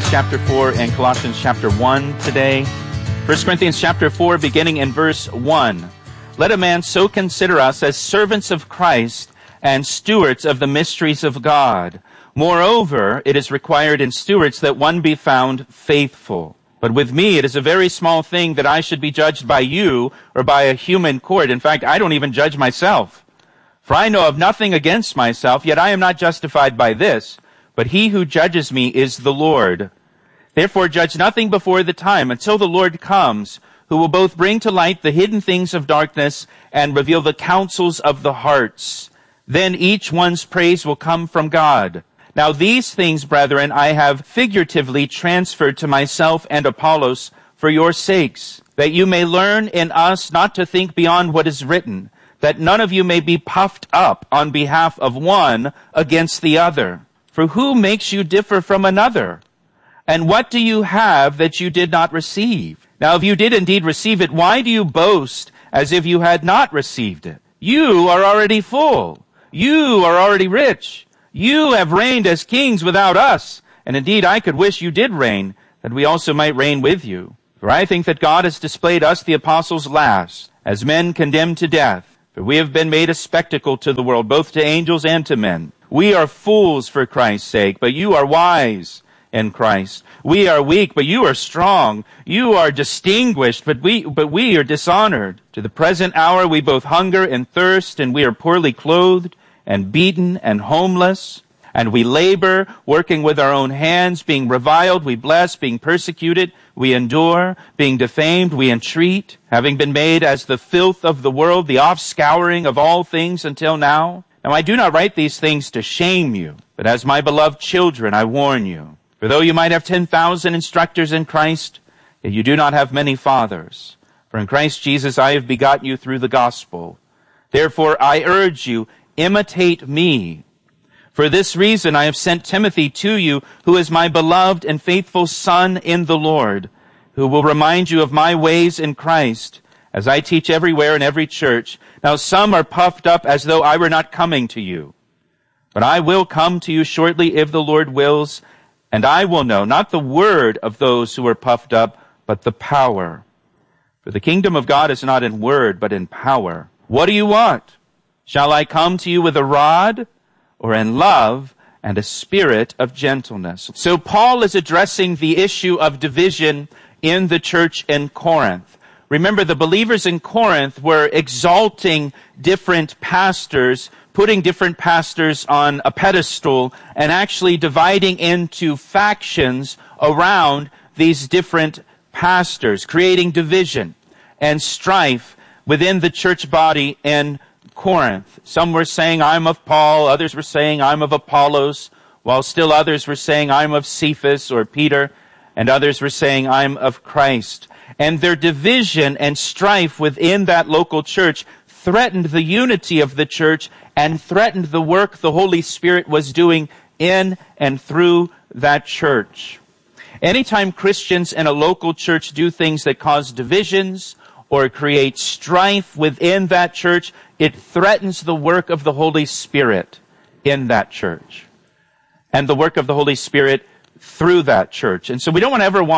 chapter 4 and Colossians chapter 1 today. 1 Corinthians chapter 4, beginning in verse 1. Let a man so consider us as servants of Christ and stewards of the mysteries of God. Moreover, it is required in stewards that one be found faithful. But with me, it is a very small thing that I should be judged by you or by a human court. In fact, I don't even judge myself. For I know of nothing against myself, yet I am not justified by this. But he who judges me is the Lord. Therefore judge nothing before the time, until the Lord comes, who will both bring to light the hidden things of darkness and reveal the counsels of the hearts. Then each one's praise will come from God. Now these things, brethren, I have figuratively transferred to myself and Apollos for your sakes, that you may learn in us not to think beyond what is written, that none of you may be puffed up on behalf of one against the other. For who makes you differ from another? And what do you have that you did not receive? Now, if you did indeed receive it, why do you boast as if you had not received it? You are already full. You are already rich. You have reigned as kings without us. And indeed, I could wish you did reign, that we also might reign with you. For I think that God has displayed us, the apostles, last, as men condemned to death. For we have been made a spectacle to the world, both to angels and to men. We are fools for Christ's sake, but you are wise in Christ. We are weak, but you are strong. You are distinguished, but we are dishonored. To the present hour we both hunger and thirst, and we are poorly clothed and beaten and homeless. And we labor, working with our own hands, being reviled, we bless, being persecuted, we endure, being defamed, we entreat, having been made as the filth of the world, the offscouring of all things until now. Now I do not write these things to shame you, but as my beloved children I warn you. For though you might have 10,000 instructors in Christ, yet you do not have many fathers. For in Christ Jesus I have begotten you through the gospel. Therefore I urge you, imitate me. For this reason I have sent Timothy to you, who is my beloved and faithful son in the Lord, who will remind you of my ways in Christ, as I teach everywhere in every church. Now some are puffed up as though I were not coming to you. But I will come to you shortly if the Lord wills, and I will know not the word of those who are puffed up, but the power. For the kingdom of God is not in word, but in power. What do you want? Shall I come to you with a rod, or in love and a spirit of gentleness? So Paul is addressing the issue of division in the church in Corinth. Remember, the believers in Corinth were exalting different pastors, putting different pastors on a pedestal, and actually dividing into factions around these different pastors, creating division and strife within the church body in Corinth. Some were saying, I'm of Paul. Others were saying, I'm of Apollos, while still others were saying, I'm of Cephas or Peter, and others were saying, I'm of Christ. And their division and strife within that local church threatened the unity of the church and threatened the work the Holy Spirit was doing in and through that church. Anytime Christians in a local church do things that cause divisions or create strife within that church, it threatens the work of the Holy Spirit in that church and the work of the Holy Spirit through that church. And so we don't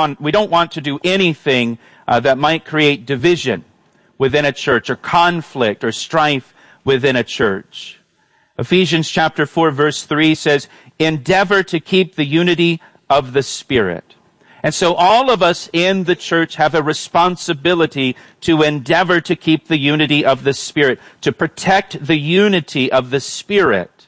want to do anything that might create division within a church or conflict or strife within a church. Ephesians chapter 4 verse 3 says, endeavor to keep the unity of the Spirit. And so all of us in the church have a responsibility to endeavor to keep the unity of the Spirit, to protect the unity of the Spirit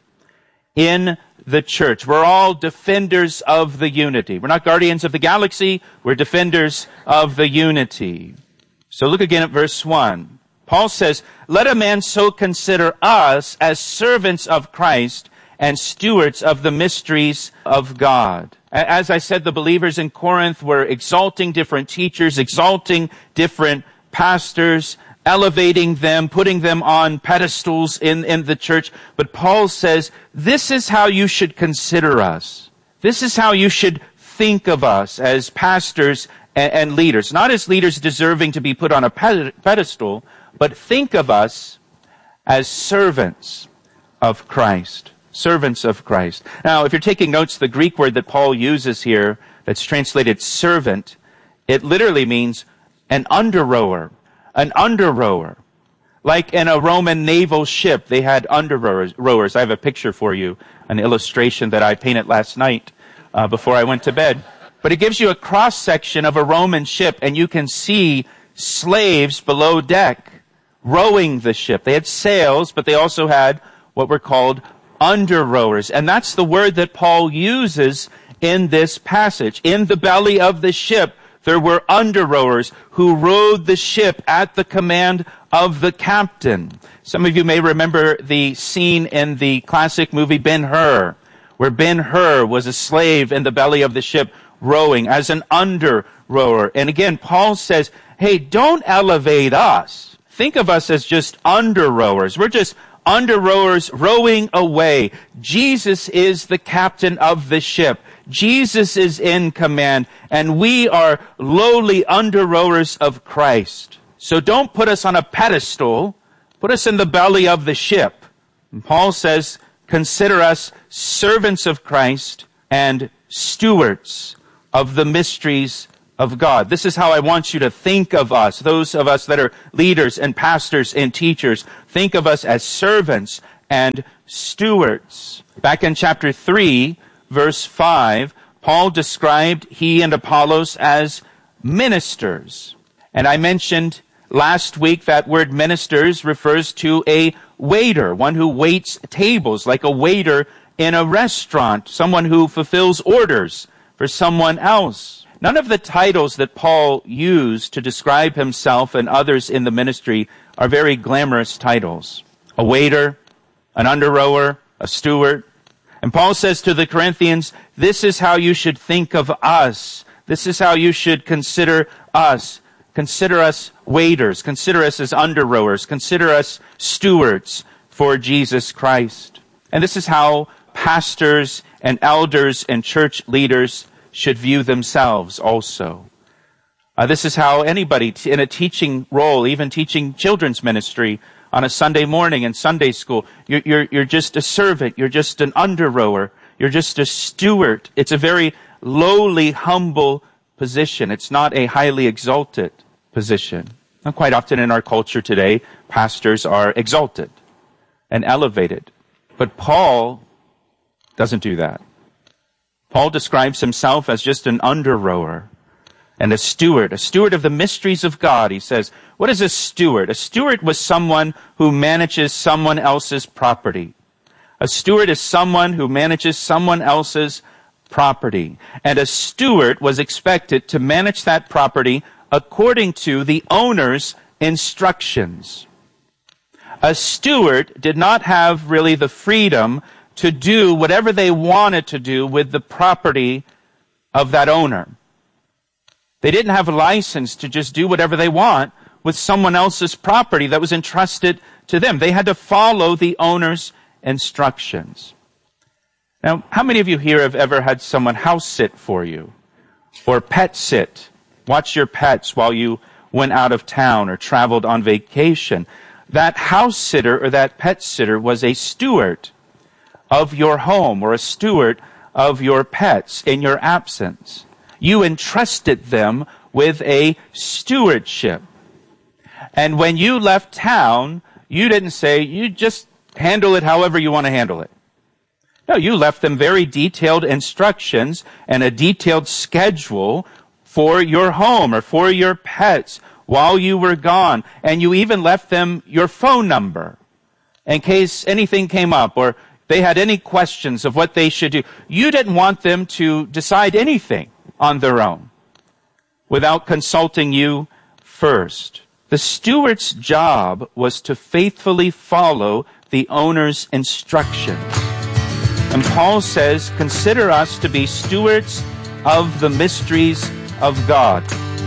in the church. We're all defenders of the unity. We're not guardians of the galaxy. We're defenders of the unity. So look again at verse 1. Paul says, let a man so consider us as servants of Christ and stewards of the mysteries of God. As I said, the believers in Corinth were exalting different teachers, exalting different pastors, elevating them, putting them on pedestals in the church. But Paul says, this is how you should consider us. This is how you should think of us as pastors and leaders. Not as leaders deserving to be put on a pedestal, but think of us as servants of Christ. Servants of Christ. Now, if you're taking notes, the Greek word that Paul uses here that's translated servant, it literally means an under-rower, an under-rower. Like in a Roman naval ship, they had under-rowers. I have a picture for you, an illustration that I painted last night before I went to bed. But it gives you a cross-section of a Roman ship, and you can see slaves below deck rowing the ship. They had sails, but they also had what were called under-rowers. And that's the word that Paul uses in this passage. In the belly of the ship, there were under-rowers who rowed the ship at the command of the captain. Some of you may remember the scene in the classic movie Ben-Hur, where Ben-Hur was a slave in the belly of the ship rowing as an under-rower. And again, Paul says, hey, don't elevate us. Think of us as just under-rowers. We're just under-rowers rowing away. Jesus is the captain of the ship. Jesus is in command, and we are lowly under-rowers of Christ. So don't put us on a pedestal. Put us in the belly of the ship. And Paul says, consider us servants of Christ and stewards of the mysteries of God. This is how I want you to think of us, those of us that are leaders and pastors and teachers. Think of us as servants and stewards. Back in chapter 3, verse 5, Paul described he and Apollos as ministers. And I mentioned last week that word ministers refers to a waiter, one who waits tables, like a waiter in a restaurant, someone who fulfills orders for someone else. None of the titles that Paul used to describe himself and others in the ministry are very glamorous titles. A waiter, an under-rower, a steward. And Paul says to the Corinthians, this is how you should think of us. This is how you should consider us. Consider us waiters. Consider us as under-rowers. Consider us stewards for Jesus Christ. And this is how pastors and elders and church leaders should view themselves also. This is how anybody in a teaching role, even teaching children's ministry on a Sunday morning in Sunday school, you're just a servant. You're just an under-rower. You're just a steward. It's a very lowly, humble position. It's not a highly exalted position. Now, quite often in our culture today, pastors are exalted and elevated. But Paul doesn't do that. Paul describes himself as just an under-rower and a steward of the mysteries of God. He says, what is a steward? A steward was someone who manages someone else's property. A steward is someone who manages someone else's property. And a steward was expected to manage that property according to the owner's instructions. A steward did not have really the freedom to do whatever they wanted to do with the property of that owner. They didn't have a license to just do whatever they want with someone else's property that was entrusted to them. They had to follow the owner's instructions. Now, how many of you here have ever had someone house sit for you? Or pet sit? Watch your pets while you went out of town or traveled on vacation. That house sitter or that pet sitter was a steward of your home or a steward of your pets in your absence. You entrusted them with a stewardship. And when you left town, you didn't say, you just handle it however you want to handle it. No, you left them very detailed instructions and a detailed schedule for your home or for your pets while you were gone. And you even left them your phone number in case anything came up or they had any questions of what they should do. You didn't want them to decide anything on their own without consulting you first. The steward's job was to faithfully follow the owner's instructions. And Paul says, consider us to be stewards of the mysteries of God.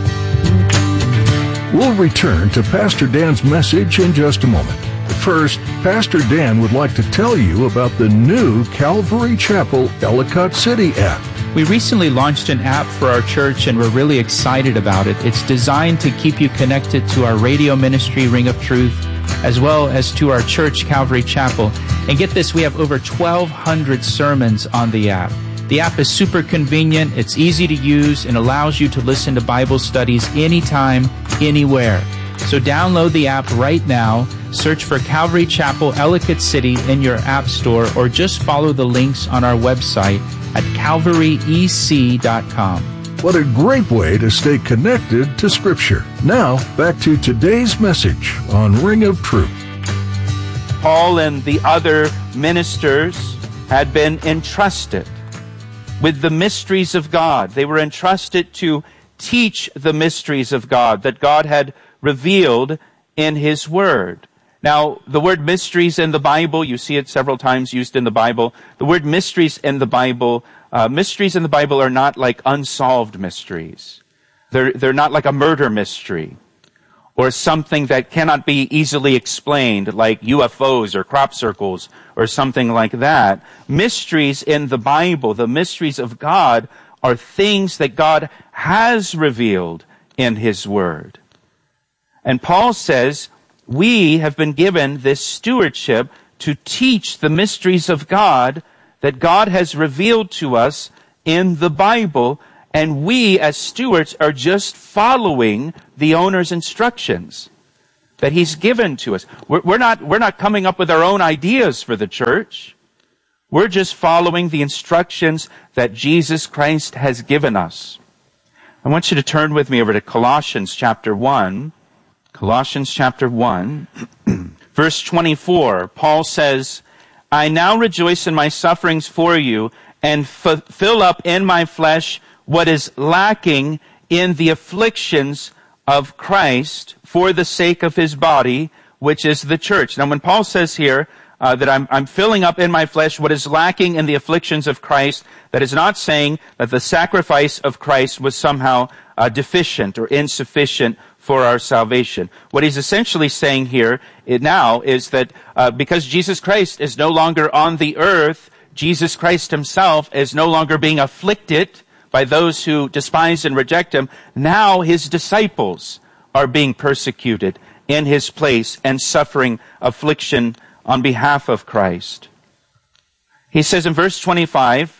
We'll return to Pastor Dan's message in just a moment. First, Pastor Dan would like to tell you about the new Calvary Chapel Ellicott City app. We recently launched an app for our church and we're really excited about it. It's designed to keep you connected to our radio ministry, Ring of Truth, as well as to our church, Calvary Chapel. And get this, we have over 1,200 sermons on the app. The app is super convenient, it's easy to use, and allows you to listen to Bible studies anytime, anywhere. So download the app right now, search for Calvary Chapel, Ellicott City in your app store, or just follow the links on our website at calvaryec.com. What a great way to stay connected to Scripture. Now, back to today's message on Ring of Truth. Paul and the other ministers had been entrusted with the mysteries of God. They were entrusted to teach the mysteries of God that God had revealed in His Word. Now, the word mysteries in the Bible, you see it several times used in the Bible. The word mysteries in the Bible are not like unsolved mysteries. They're not like a murder mystery or something that cannot be easily explained, like UFOs or crop circles or something like that. Mysteries in the Bible, the mysteries of God, are things that God has revealed in His Word. And Paul says, we have been given this stewardship to teach the mysteries of God that God has revealed to us in the Bible, and we as stewards are just following the owner's instructions that He's given to us. We're not coming up with our own ideas for the church. We're just following the instructions that Jesus Christ has given us. I want you to turn with me over to Colossians chapter 1. Colossians chapter 1, verse 24. Paul says, I now rejoice in my sufferings for you and fill up in my flesh what is lacking in the afflictions of Christ for the sake of His body, which is the church. Now, when Paul says here that I'm filling up in my flesh what is lacking in the afflictions of Christ, that is not saying that the sacrifice of Christ was somehow deficient or insufficient for our salvation. What he's essentially saying here now is that because Jesus Christ is no longer on the earth, Jesus Christ Himself is no longer being afflicted by those who despise and reject Him. Now His disciples are being persecuted in His place and suffering affliction on behalf of Christ. He says in verse 25,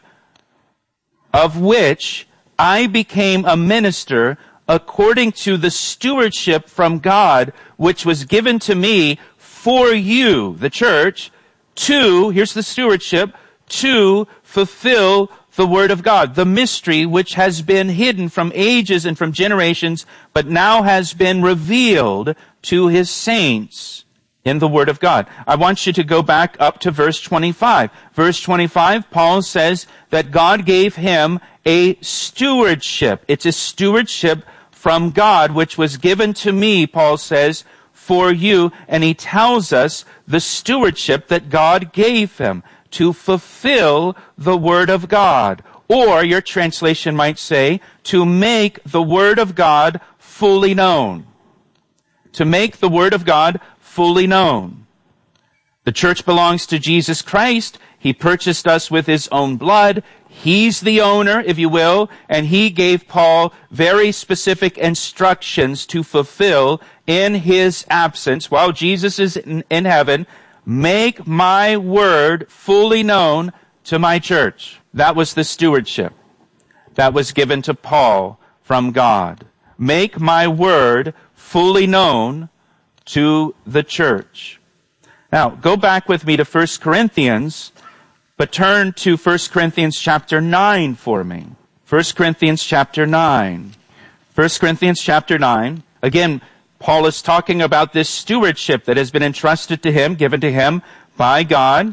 of which I became a minister according to the stewardship from God, which was given to me for you, the church, here's the stewardship, to fulfill the Word of God, the mystery which has been hidden from ages and from generations, but now has been revealed to His saints in the Word of God. I want you to go back up to verse 25. Verse 25, Paul says that God gave him a stewardship. It's a stewardship from God, which was given to me, Paul says, for you. And he tells us the stewardship that God gave him to fulfill the Word of God. Or, your translation might say, to make the Word of God fully known. To make the Word of God fully known. The church belongs to Jesus Christ. He purchased us with His own blood. He's the owner, if you will, and He gave Paul very specific instructions to fulfill in His absence while Jesus is in heaven. Make my word fully known to my church. That was the stewardship that was given to Paul from God. Make my word fully known to the church. Now, go back with me to 1 Corinthians, but turn to 1 Corinthians chapter 9 for me. 1 Corinthians chapter 9. 1 Corinthians chapter 9. Again, Paul is talking about this stewardship that has been entrusted to him, given to him by God.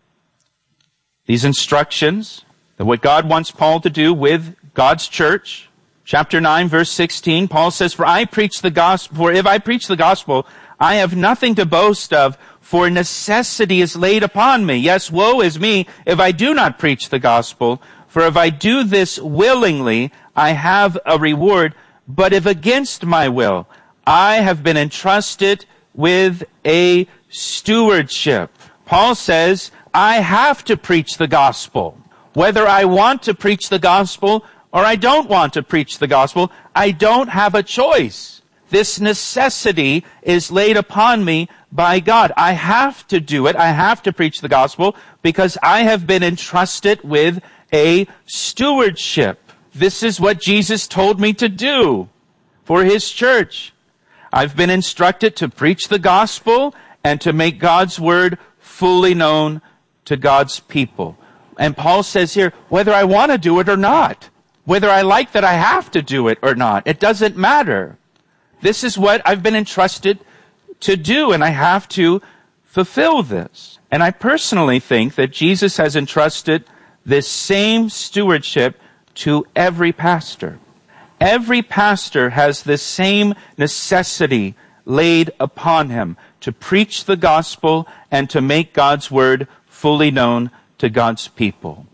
These instructions, that what God wants Paul to do with God's church. Chapter 9, verse 16, Paul says, For if I preach the gospel, I have nothing to boast of, for necessity is laid upon me. Yes, woe is me if I do not preach the gospel. For if I do this willingly, I have a reward. But if against my will, I have been entrusted with a stewardship. Paul says, I have to preach the gospel. Whether I want to preach the gospel or I don't want to preach the gospel, I don't have a choice. This necessity is laid upon me by God. I have to do it. I have to preach the gospel because I have been entrusted with a stewardship. This is what Jesus told me to do for his church. I've been instructed to preach the gospel and to make God's word fully known to God's people. And Paul says here, whether I want to do it or not, whether I like that I have to do it or not, it doesn't matter. This is what I've been entrusted to do, and I have to fulfill this. And I personally think that Jesus has entrusted this same stewardship to every pastor. Every pastor has this same necessity laid upon him to preach the gospel and to make God's word fully known to God's people.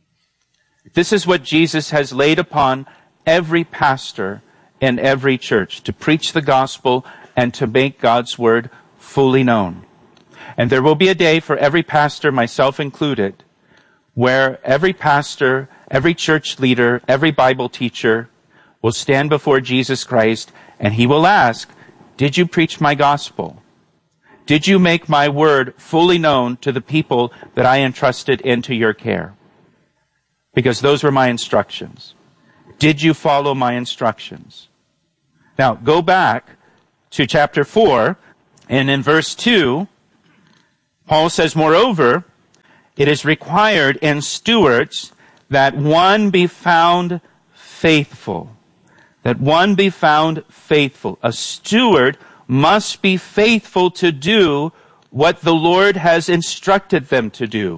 This is what Jesus has laid upon every pastor in every church, to preach the gospel and to make God's word fully known. And there will be a day for every pastor, myself included, where every pastor, every church leader, every Bible teacher will stand before Jesus Christ and he will ask, did you preach my gospel? Did you make my word fully known to the people that I entrusted into your care? Because those were my instructions. Did you follow my instructions? Now, go back to chapter 4, and in verse 2, Paul says, moreover, it is required in stewards that one be found faithful. That one be found faithful. A steward must be faithful to do what the Lord has instructed them to do.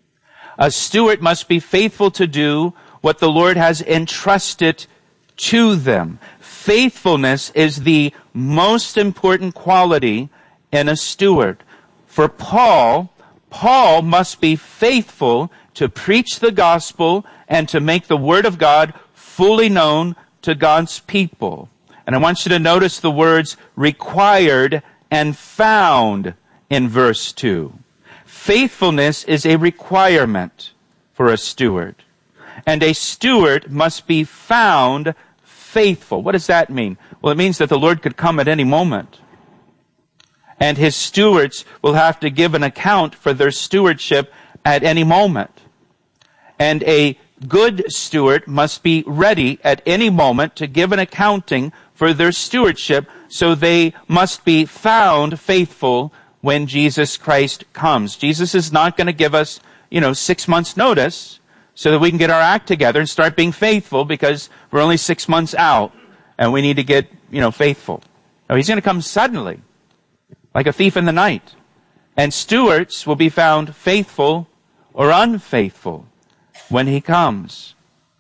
A steward must be faithful to do what the Lord has entrusted to them. Faithfulness is the most important quality in a steward. For Paul must be faithful to preach the gospel and to make the word of God fully known to God's people. And I want you to notice the words required and found in verse 2. Faithfulness is a requirement for a steward. And a steward must be found faithful. What does that mean? Well, it means that the Lord could come at any moment. And his stewards will have to give an account for their stewardship at any moment. And a good steward must be ready at any moment to give an accounting for their stewardship, so they must be found faithful when Jesus Christ comes. Jesus is not going to give us, 6 months notice so that we can get our act together and start being faithful because we're only 6 months out and we need to get, faithful. No, he's going to come suddenly, like a thief in the night. And stewards will be found faithful or unfaithful when he comes.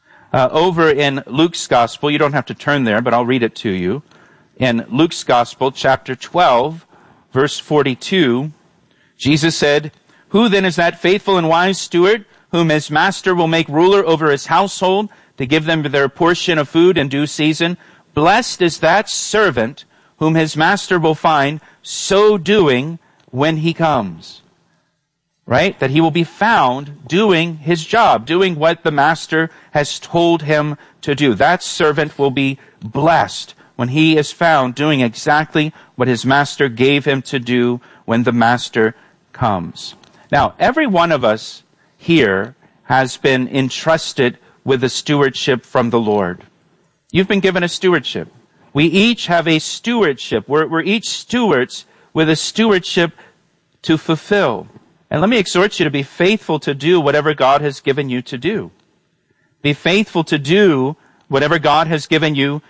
Over in Luke's Gospel, you don't have to turn there, but I'll read it to you. In Luke's Gospel, chapter 12, verse 42, Jesus said, who then is that faithful and wise steward whom his master will make ruler over his household to give them their portion of food in due season? Blessed is that servant whom his master will find so doing when he comes. Right? That he will be found doing his job, doing what the master has told him to do. That servant will be blessed when he is found doing exactly what his master gave him to do when the master comes. Now, every one of us here has been entrusted with a stewardship from the Lord. You've been given a stewardship. We each have a stewardship. We're each stewards with a stewardship to fulfill. And let me exhort you to be faithful to do whatever God has given you to do. Be faithful to do whatever God has given you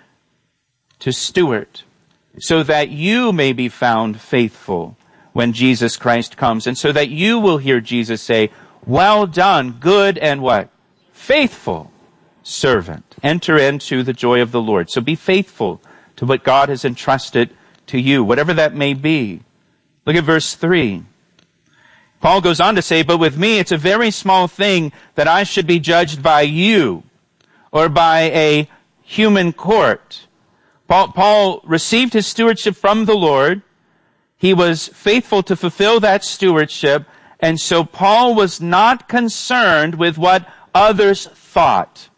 to steward, so that you may be found faithful when Jesus Christ comes, and so that you will hear Jesus say, well done, good and what? Faithful servant. Enter into the joy of the Lord. So be faithful to what God has entrusted to you, whatever that may be. Look at verse 3. Paul goes on to say, but with me it's a very small thing that I should be judged by you or by a human court. Paul received his stewardship from the Lord. He was faithful to fulfill that stewardship, and so Paul was not concerned with what others thought.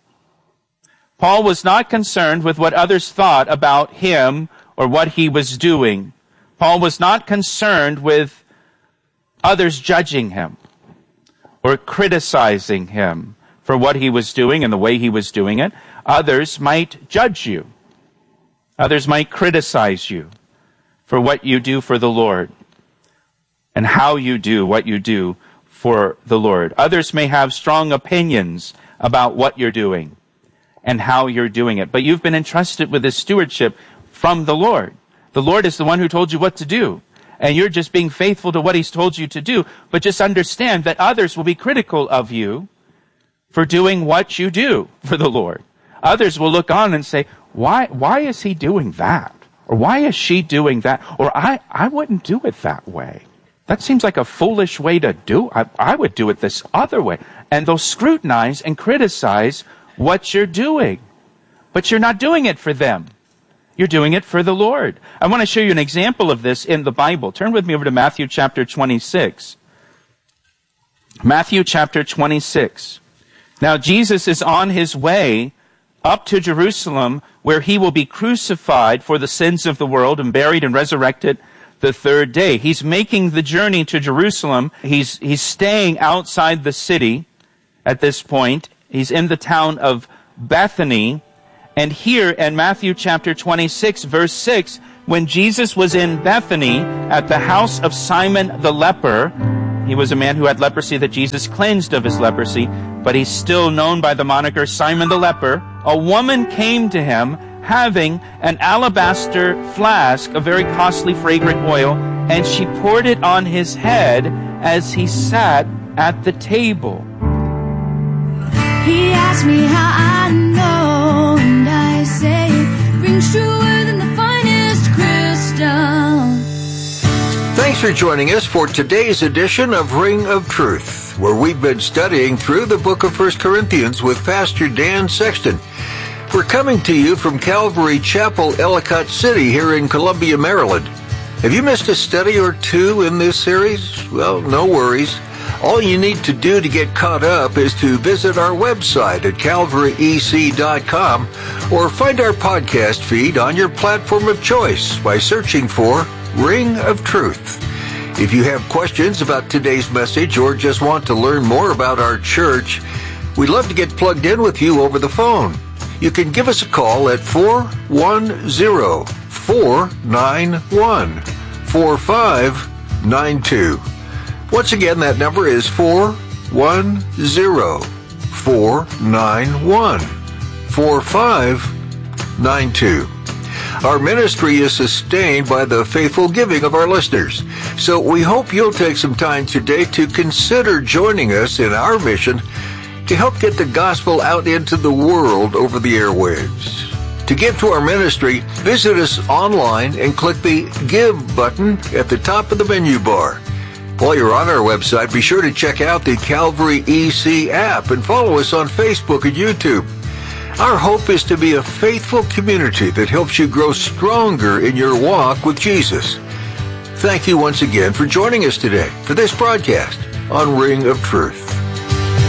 Paul was not concerned with what others thought about him or what he was doing. Paul was not concerned with others judging him or criticizing him for what he was doing and the way he was doing it. Others might judge you. Others might criticize you for what you do for the Lord and how you do what you do for the Lord. Others may have strong opinions about what you're doing and how you're doing it. But you've been entrusted with this stewardship from the Lord. The Lord is the one who told you what to do. And you're just being faithful to what he's told you to do. But just understand that others will be critical of you for doing what you do for the Lord. Others will look on and say, why is he doing that? Or why is she doing that? Or I wouldn't do it that way. That seems like a foolish way to do it. I would do it this other way. And they'll scrutinize and criticize what you're doing. But you're not doing it for them. You're doing it for the Lord. I want to show you an example of this in the Bible. Turn with me over to Matthew chapter 26. Matthew chapter 26. Now Jesus is on his way up to Jerusalem, where he will be crucified for the sins of the world and buried and resurrected the third day. He's making the journey to Jerusalem. He's staying outside the city at this point. He's in the town of Bethany. And here in Matthew chapter 26, verse 6, when Jesus was in Bethany at the house of Simon the leper, he was a man who had leprosy that Jesus cleansed of his leprosy, but he's still known by the moniker Simon the leper. A woman came to him having an alabaster flask of very costly fragrant oil, and she poured it on his head as he sat at the table. He asked me how I know, and I say it rings truer than the finest crystal. Thanks for joining us for today's edition of Ring of Truth, where we've been studying through the book of 1 Corinthians with Pastor Dan Sexton. We're coming to you from Calvary Chapel, Ellicott City, here in Columbia, Maryland. Have you missed a study or two in this series? Well, no worries. All you need to do to get caught up is to visit our website at calvaryec.com or find our podcast feed on your platform of choice by searching for Ring of Truth. If you have questions about today's message or just want to learn more about our church, we'd love to get plugged in with you over the phone. You can give us a call at 410-491-4592. Once again, that number is 410-491-4592. Our ministry is sustained by the faithful giving of our listeners. So we hope you'll take some time today to consider joining us in our mission to help get the gospel out into the world over the airwaves. To give to our ministry, visit us online and click the Give button at the top of the menu bar. While you're on our website, be sure to check out the Calvary EC app and follow us on Facebook and YouTube. Our hope is to be a faithful community that helps you grow stronger in your walk with Jesus. Thank you once again for joining us today for this broadcast on Ring of Truth.